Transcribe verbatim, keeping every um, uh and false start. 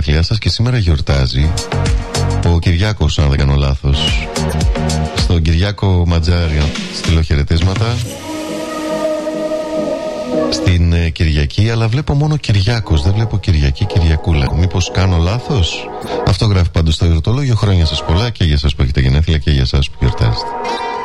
γενέθλιά σας και σήμερα γιορτάζει ο Κυριάκος, αν δεν κάνω λάθος. Στον Κυριάκο Ματζάρη στείλω χαιρετίσματα. Στην ε, Κυριακή, αλλά βλέπω μόνο Κυριάκος, δεν βλέπω Κυριακή, Κυριακούλα. Μήπως κάνω λάθος? Αυτό γράφει πάντως στο ερωτολόγιο. Χρόνια σας πολλά και για σας που έχετε γενέθλια και για σας που γιορτάζετε.